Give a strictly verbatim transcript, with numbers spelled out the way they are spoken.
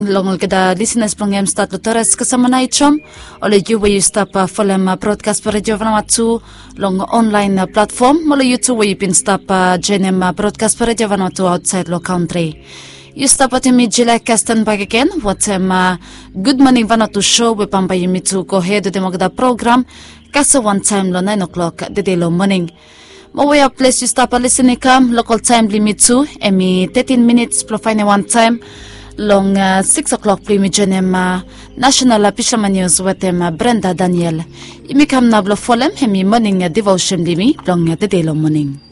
Long kada listeners program start lutaras kasama na ichom ole you way stop uh, folem uh, broadcast per radio Vanuatu long online uh, platform molo YouTube way pin stop uh, jenem uh, broadcast per radio Vanuatu outside lo country. You stop at me July Castan back again. What um, uh, good morning Vanuatu show we pamba yumi to go ahead to the magda program kasa one time lo nine o'clock the day lo morning. Mo way up place you stop a listening come local time limit to emi thirteen minutes plus fine one time. Long uh, six o'clock primigenem uh, national uh, fisherman news with um, uh, Brenda Daniel. Imi kam nablo folem hemi morning uh, devotion limi long uh, the day long morning.